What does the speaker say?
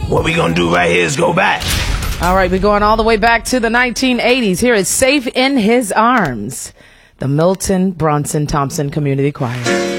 what we gonna do right here is go back. All right, we're going all the way back to the 1980s. Here is Safe in His Arms, the Milton Bronson Thompson Community Choir.